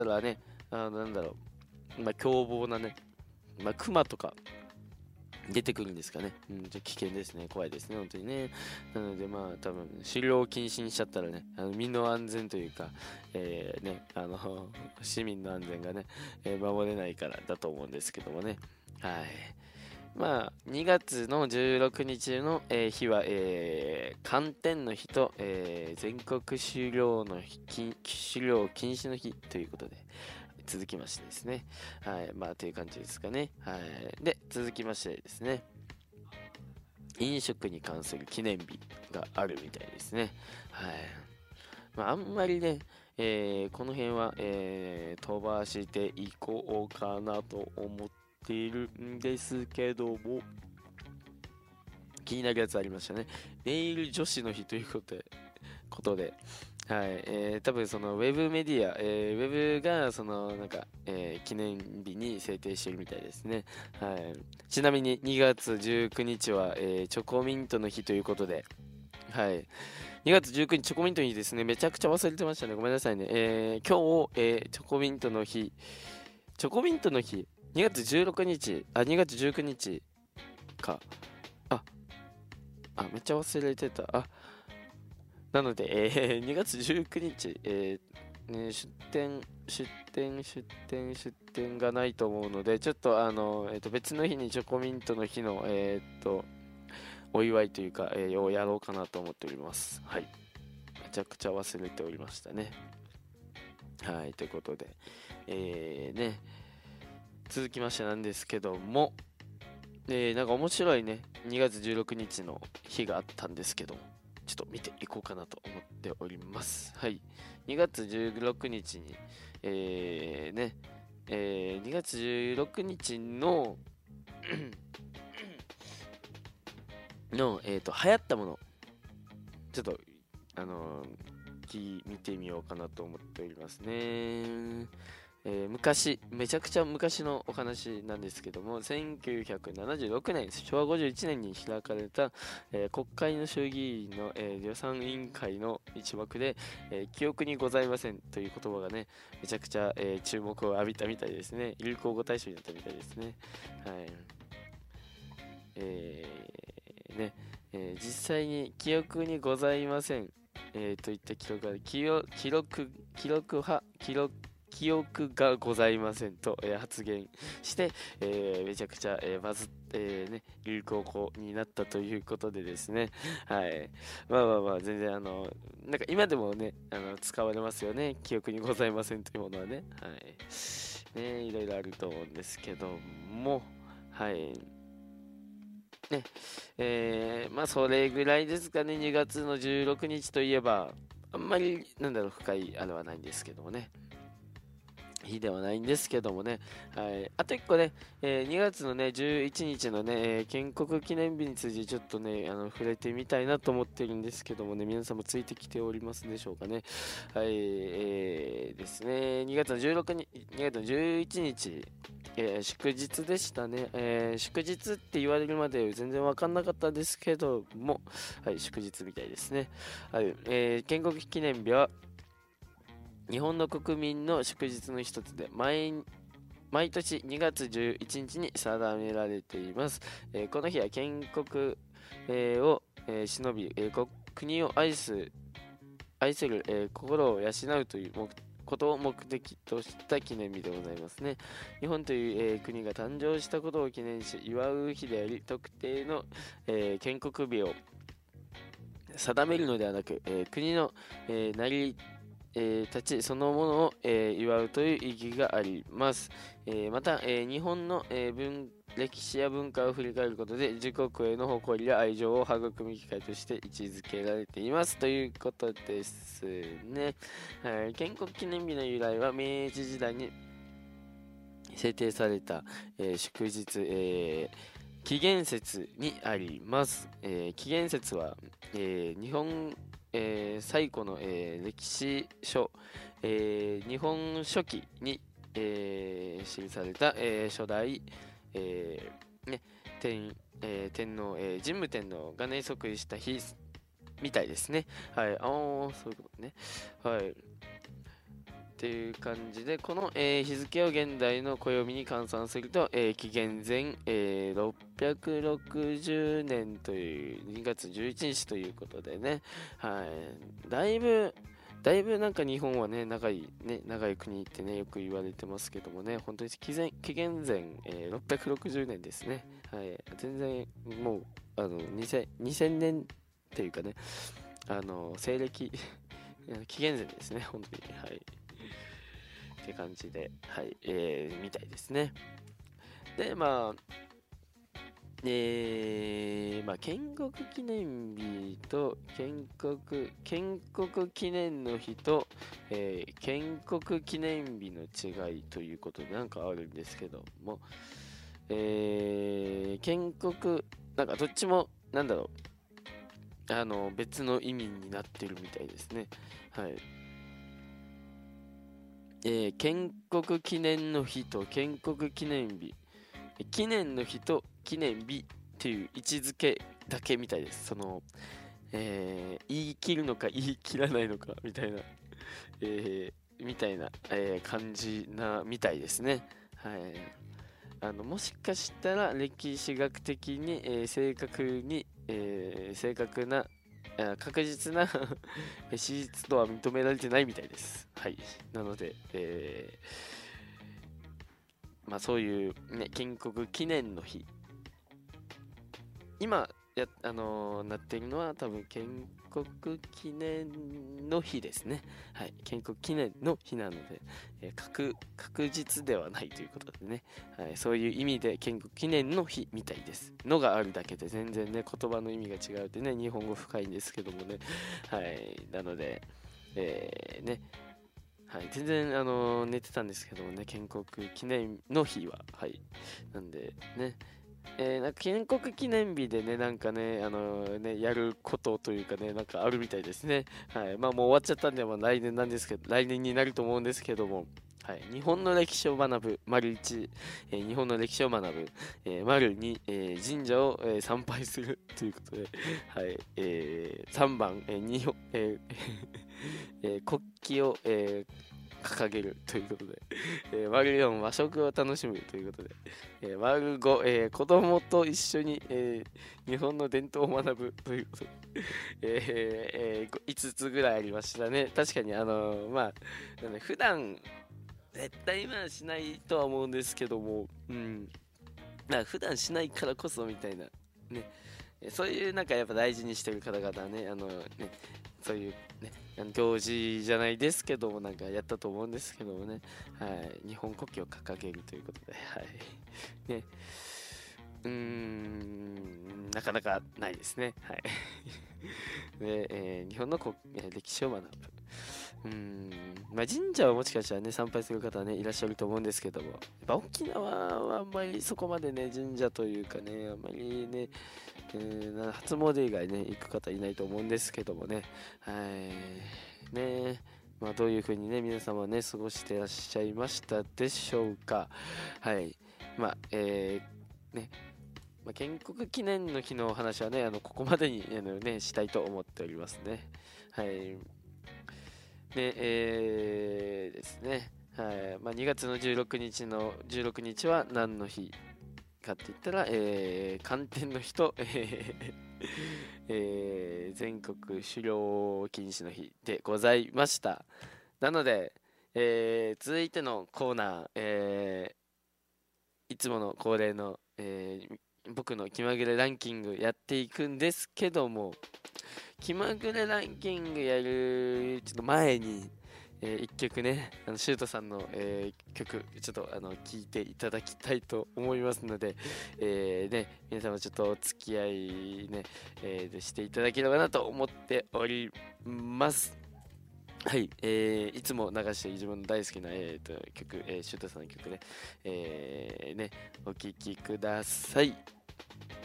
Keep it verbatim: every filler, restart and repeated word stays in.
たらね、あのなんだろう、まあ、凶暴なね、まあ、熊とか出てくるんですかね。うん、じゃ危険ですね。怖いですね、本当にね。なので、まあ、多分、狩猟を禁止にしちゃったらね、あの身の安全というか、えーね、あの、市民の安全がね、えー守れないからだと思うんですけどもね。はい。まあ、にがつのじゅうろくにちの、えー日は、えー寒天の日と、えー全国狩猟の日、禁狩猟禁止の日ということで、続きましてですね。はい。まあ、という感じですかね。はい。で、続きましてですね。飲食に関する記念日があるみたいですね。はい。まあ、あんまりね、えーこの辺は、えー飛ばしていこうかなと思っているんですけども、気になるやつありましたね。ネイル女子の日ということで、ことで、はい、えー多分そのウェブメディア、えーウェブがそのなんか、えー記念日に制定しているみたいですね。はい。ちなみににがつじゅうくにちは、えーチョコミントの日ということで、はい。にがつじゅうくにちチョコミントの日ですね。めちゃくちゃ忘れてましたね。ごめんなさいね。えー今日、えーチョコミントの日、チョコミントの日、にがつじゅうろくにち、あ、にがつじゅうくにちか。あ、あ、めっちゃ忘れてた。あ、なので、えーにがつじゅうくにち、えーね、出店、出店、出店、出店がないと思うので、ちょっとあの、えーと、別の日にチョコミントの日の、えーっと、お祝いというか、えーをやろうかなと思っております。はい。めちゃくちゃ忘れておりましたね。はい、ということで、えーね、続きましてなんですけども、えーなんか面白いね、にがつじゅうろくにちの日があったんですけど、ちょっと見ていこうかなと思っております。はい。にがつじゅうろくにちに、えーね、えーにがつじゅうろくにちのの、えーと、流行ったもの、ちょっと、あのーき見てみようかなと思っておりますね。えー昔、めちゃくちゃ昔のお話なんですけども、せんきゅうひゃくななじゅうろくねん、しょわごじゅういちねんに開かれた、えー国会の衆議院の、えー予算委員会の一幕で、えー記憶にございませんという言葉がね、めちゃくちゃ、えー注目を浴びたみたいですね。流行語大賞になったみたいですね。はい。えーね、えー実際に記憶にございません、えーといった記録が、記憶、記録、記録派、記録、記憶がございませんと、えー発言して、えーめちゃくちゃ、えーバズっえーね、流行語になったということでですね。はい。まあまあまあ、全然あの、なんか今でもね、あの、使われますよね。記憶にございませんというものはね。はい。ね、いろいろあると思うんですけども、はい。ね、えー、まあそれぐらいですかね。にがつのじゅうろくにちといえば、あんまり、なんだろう、深いあれはないんですけどもね。日ではないんですけどもね。はい。あといっこね、えーにがつのね、じゅういちにちのね、えー建国記念日についてちょっとね、あの、触れてみたいなと思ってるんですけどもね、皆さんもついてきておりますでしょうかね。はい、えーですね、にがつのじゅうろくにち、にがつのじゅういちにち、えー祝日でしたね、えー祝日って言われるまで全然わかんなかったですけども、はい、祝日みたいですね。はい、えー建国記念日は、日本の国民の祝日の一つで毎、毎年にがつじゅういちにちに定められています。えーこの日は建国、えーを、えー忍び、えーこ国を愛す、愛する、えー心を養うという目ことを目的とした記念日でございますね。日本という、えー国が誕生したことを記念し祝う日であり、特定の、えー建国日を定めるのではなく、えー国の、えー成りえー立ちそのものを、えー祝うという意義があります。えーまた、えー日本の、えー文歴史や文化を振り返ることで自国への誇りや愛情を育む機会として位置づけられていますということですね。はい、建国記念日の由来は明治時代に制定された、えー祝日、えー紀元節にあります。えー紀元節は、えー日本、えー最古の、えー歴史書、えー日本書紀に、えー記された、えー初代、えーね、天、えー天皇、えー神武天皇がね、即位した日みたいですね。はい。ああ、そういうことね。はい。 っていう感じで、この、えー日付を現代の暦に換算すると、えー紀元前、えーろっぴゃくろくじゅうねんというにがつじゅういちにちということでね、はい、だいぶだいぶなんか日本はね、長いね、長い国ってね、よく言われてますけどもね、本当に紀元紀元前、えーろっぴゃくろくじゅうねんですね。はい、全然もうあのにせん、にせんねんっていうかね、あの西暦紀元前ですね、本当に。はい。って感じで、はい、えー、みたいですね。で、まあ、えー、まあ、建国記念日と建国、建国記念の日と、えー建国記念日の違いということでなんかあるんですけども、えー建国、なんかどっちも、なんだろう、あの、別の意味になってるみたいですね。はい。えー建国記念の日と建国記念日、記念の日と記念日っていう位置づけだけみたいです。その、えー言い切るのか言い切らないのかみたいな、えーみたいな、えー感じなみたいですね。はい。あのもしかしたら歴史学的に、えー正確に、えー正確なあ確実な史実とは認められてないみたいです。はい。なので、えーまあ、そういう、ね、建国記念の日、今や、あのーなっているのは多分建国記念の日ですね。はい、建国記念の日なので、えー確確実ではないということでね、はい、そういう意味で建国記念の日みたいです。のがあるだけで全然ね、言葉の意味が違うってね、日本語深いんですけどもね、はい、なので、えーね、はい、全然、あのー寝てたんですけどもね、建国記念の日は、はい、なんでね、えーなんか建国記念日でね、なんかね、あのーね、やることというかね、なんかあるみたいですね。はい。まあもう終わっちゃったんで、まあ来年なんですけど、来年になると思うんですけども、はい。日本の歴史を学ぶ、丸いち、えー日本の歴史を学ぶ、えー、丸に、えー神社を、えー参拝するということで、はい。えー、さんばん、えー、日本、えーえー国旗を、えー掲げるということで、えー、丸よん和食を楽しむということで、えー、丸ご、えー、子供と一緒に、えー日本の伝統を学ぶということで、えーえーいつつぐらいありましたね。確かにあのーまあ、ね、普段絶対今はしないとは思うんですけども、うん、まあ普段しないからこそみたいな、ね、そういうなんかやっぱ大事にしてる方々はね、あのね、そういうね、あの行事じゃないですけども、なんかやったと思うんですけどもね、はい、日本国旗を掲げるということで、はい。ね、うーん、なかなかないですね。はい。で、えー日本の国、えー歴史を学ぶ。うーん、まあ、神社はもしかしたらね、参拝する方はね、いらっしゃると思うんですけども、やっぱ沖縄はあんまりそこまでね、神社というかね、あんまりね、えーな初詣以外ね、行く方いないと思うんですけどもね、はい、ね、まあ、どういう風にね、皆様ね、過ごしてらっしゃいましたでしょうか。はい、まあ、えーね、まあ、建国記念の日の話はね、あのここまでにあの、ね、したいと思っておりますね。はい。で、えーですね。はい。まあ、にがつのじゅうろくにちのじゅうろくにちは何の日かって言ったら、えー、寒天の日と、えーえー全国狩猟禁止の日でございました。なので、えー続いてのコーナー、えーいつもの恒例の、えー僕の気まぐれランキングやっていくんですけども、気まぐれランキングやるちょっと前に、えー、いっきょくね、あのシュートさんの、えー曲ちょっとあの聴いていただきたいと思いますので、えーね、皆様ちょっとお付き合いね、えーしていただければなと思っております。はい、えーいつも流して自分の大好きな、えーと曲、えーシュートさんの曲ね、えーね、お聴きください。